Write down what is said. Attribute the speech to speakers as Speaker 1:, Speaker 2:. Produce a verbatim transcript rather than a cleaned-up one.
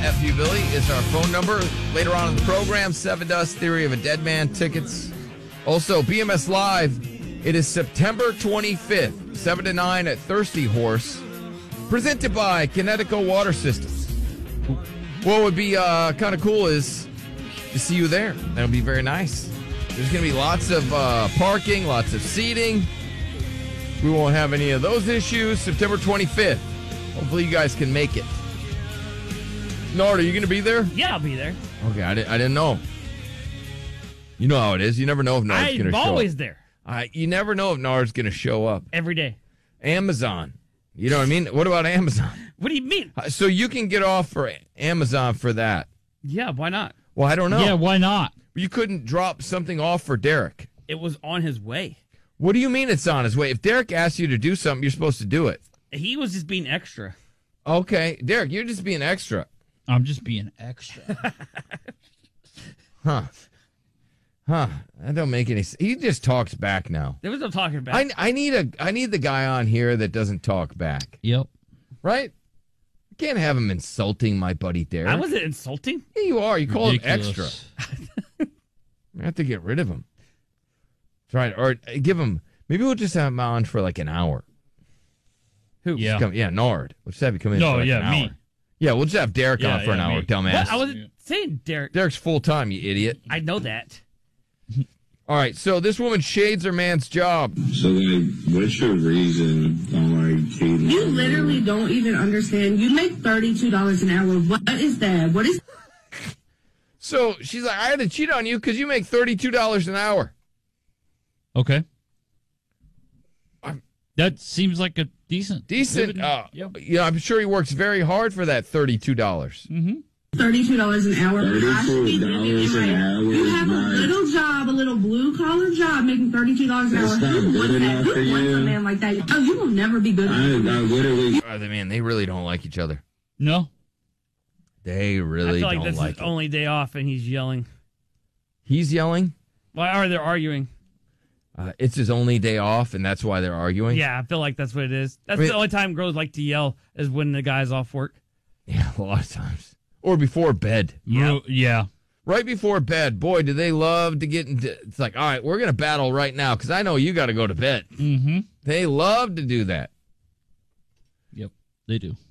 Speaker 1: F U Billy is our phone number. Later on in the program, Seven Dust Theory of a Dead Man tickets. Also, B M S Live. It is September twenty-fifth, seven to nine at Thirsty Horse. Presented by Kinetico Water Systems. What would be uh, kind of cool is to see you there. That would be very nice. There's going to be lots of uh, parking, lots of seating. We won't have any of those issues. September twenty-fifth. Hopefully you guys can make it. Nard, are you going to be there?
Speaker 2: Yeah, I'll be there.
Speaker 1: Okay, I didn't, I didn't know. You know how it is. You never know if Nard's going to show up.
Speaker 2: I'm always there.
Speaker 1: Uh, you never know if Nard's going to show up.
Speaker 2: Every day.
Speaker 1: Amazon. You know what I mean? What about Amazon?
Speaker 2: What do you mean?
Speaker 1: Uh, so you can get off for Amazon for that.
Speaker 2: Yeah, why not?
Speaker 1: Well, I don't know.
Speaker 3: Yeah, why not?
Speaker 1: You couldn't drop something off for Derek.
Speaker 2: It was on his way.
Speaker 1: What do you mean it's on his way? If Derek asks you to do something, you're supposed to do it.
Speaker 2: He was just being extra.
Speaker 1: Okay. Derek, you're just being extra.
Speaker 3: I'm just being extra.
Speaker 1: Huh. Huh. That don't make any sense. He just talks back now.
Speaker 2: There was no talking about.
Speaker 1: I, I need a I need the guy on here that doesn't talk back.
Speaker 3: Yep.
Speaker 1: Right? I can't have him insulting my buddy Derek.
Speaker 2: I wasn't insulting.
Speaker 1: Yeah, you are. You call
Speaker 3: Ridiculous.
Speaker 1: him extra. I have to get rid of him. That's right. Or give him, maybe we'll just have him on for like an hour.
Speaker 2: Who?
Speaker 3: Yeah.
Speaker 1: Come, yeah, Nard. We'll just have you come in
Speaker 3: No,
Speaker 1: for like
Speaker 3: yeah,
Speaker 1: an
Speaker 3: me.
Speaker 1: hour. Yeah, we'll just have Derek
Speaker 3: Yeah,
Speaker 1: on for an
Speaker 3: yeah,
Speaker 1: hour,
Speaker 3: me.
Speaker 1: dumbass.
Speaker 2: What? I wasn't saying Derek.
Speaker 1: Derek's full time, you idiot.
Speaker 2: I know that.
Speaker 1: All right, so this woman shades her man's job.
Speaker 4: So, like, what's your reason on, like, cheating?
Speaker 5: You literally don't even understand. You make thirty-two dollars an hour. What is that? What is...
Speaker 1: So she's like, I had to cheat on you because you make thirty-two dollars an hour.
Speaker 3: Okay.
Speaker 1: I'm-
Speaker 3: That seems like a decent.
Speaker 1: Decent.
Speaker 3: living-
Speaker 1: Uh,
Speaker 3: Yep.
Speaker 1: You know, I'm sure he works very hard for that thirty-two dollars.
Speaker 3: Mm-hmm.
Speaker 5: thirty-two dollars an hour? I should be
Speaker 4: thirty-two
Speaker 5: living
Speaker 4: dollars
Speaker 5: in
Speaker 4: an
Speaker 5: my-
Speaker 4: hour
Speaker 5: You
Speaker 4: is
Speaker 5: have a
Speaker 4: like-
Speaker 5: little job, a little blue-collar job, making thirty-two dollars an hour.
Speaker 4: That's not
Speaker 5: Who
Speaker 4: good
Speaker 5: wants that?
Speaker 4: enough for
Speaker 5: Who wants
Speaker 4: you?
Speaker 5: a man like that? Oh, you will never be good.
Speaker 4: I, I literally...
Speaker 1: Oh, they- man, they really don't like each other.
Speaker 3: No.
Speaker 1: They
Speaker 2: I
Speaker 1: really
Speaker 2: feel like
Speaker 1: don't
Speaker 2: this
Speaker 1: like
Speaker 2: is
Speaker 1: it.
Speaker 2: only day off, and he's yelling.
Speaker 1: He's yelling.
Speaker 2: Why are they arguing?
Speaker 1: Uh, it's his only day off, and that's why they're arguing.
Speaker 2: Yeah, I feel like that's what it is. That's
Speaker 1: I mean-
Speaker 2: the only time girls like to yell is when the guy's off work.
Speaker 1: Yeah, a lot of times. Or before bed.
Speaker 3: Ru- Yeah.
Speaker 1: Right before bed. Boy, do they love to get into... It's like, all right, we're going to battle right now because I know you got to go to bed.
Speaker 3: Mm-hmm.
Speaker 1: They love to do that.
Speaker 3: Yep. They do.